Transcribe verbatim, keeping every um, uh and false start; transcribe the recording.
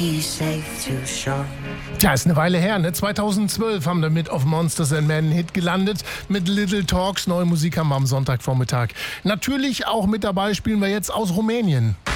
Tja, ist eine Weile her, ne? zweitausendzwölf haben damit auf Monsters and Men einen Hit gelandet. Mit Little Talks, neue Musik haben wir am Sonntagvormittag. Natürlich auch mit dabei spielen wir jetzt aus Rumänien.